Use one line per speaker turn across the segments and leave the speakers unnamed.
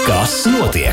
Kas notiek?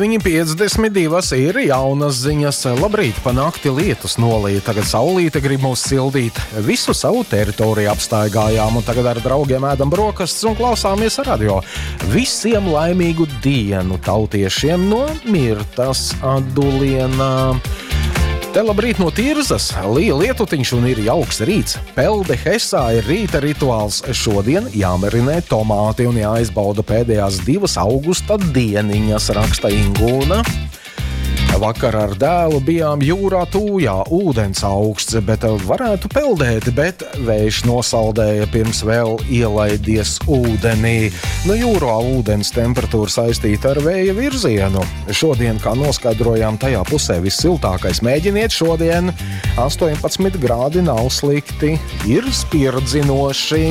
9:52 ir jaunas ziņas. Labrīt, pa nakti lietus nolīja. Tagad saulīte grib mūs sildīt. Visu savu teritoriju apstaigājām un tagad ar draugiem ēdam brokastis un klausāmies radio. Visiem laimīgu dienu tautiešiem no Mirtas Adulienā. Te labrīt no Tirzas, lija lietutiņš un ir jauks rīts. Pelde Hesā ir rīta rituāls. Šodien jāmarinē tomāti un jāizbauda pēdējās 2 augusta dieniņas, raksta Ingūna. Vakar ar dēlu bijām jūrā Tūjā, ūdens augsts, bet varētu peldēt, bet vējš nosaldēja pirms vēl ielaidies ūdenī. No jūrā ūdens temperatūra saistīta ar vēja virzienu. Šodien, kā noskaidrojām, tajā pusē vissiltākais. Mēģiniet šodien, 18 grādi nav slikti, ir spirdzinoši.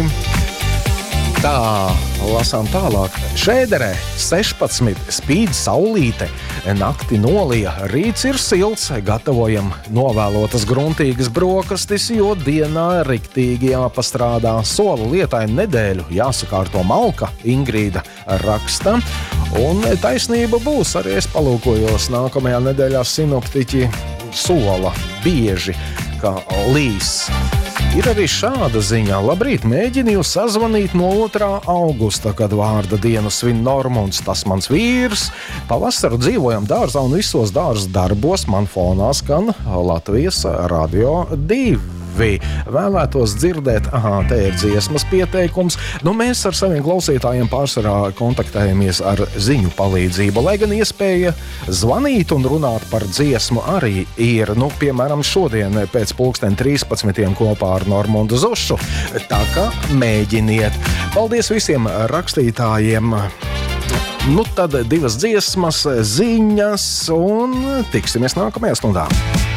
Tā, lasām tālāk. Šēderē 16, spīd saulīte, nakti nolija, rīts ir silts, gatavojam novēlotas gruntīgas brokastis, jo dienā riktīgi jāpastrādā. Sola lietainu nedēļu, jāsakārto malka, Ingrīda raksta. Un taisnība būs, arī es palūkojos nākamajā nedēļā sinoptiķi sola bieži, ka līs. Ir arī šāda ziņa. Labrīt, mēģināju sazvanīt no 2. augusta, kad vārda dienu svin Normunds, tas mans vīrs. Pavasaru dzīvojam dārzā un visos dārza darbos man fonā skan Latvijas Radio 2. Vēlētos dzirdēt, te ir dziesmas pieteikums. Mēs ar saviem klausītājiem pārsvarā kontaktējamies ar ziņu palīdzību, lai gan iespēja zvanīt un runāt par dziesmu arī ir. Piemēram, šodien pēc 13:00 kopā ar Normundu Zušu. Tā kā mēģiniet. Paldies visiem rakstītājiem. Tad 2 dziesmas, ziņas un tiksimies nākamajā stundā.